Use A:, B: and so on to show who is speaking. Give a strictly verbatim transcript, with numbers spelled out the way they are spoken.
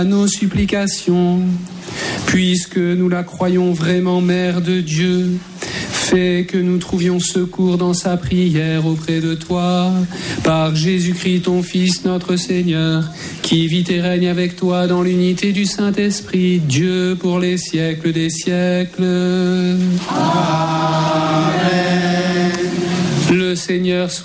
A: nos supplications, puisque nous la croyons vraiment Mère de Dieu. Fais que nous trouvions secours dans sa prière auprès de toi, par Jésus-Christ ton Fils notre Seigneur, qui vit et règne avec toi dans l'unité du Saint-Esprit, Dieu pour les siècles des siècles. Amen. Le Seigneur soit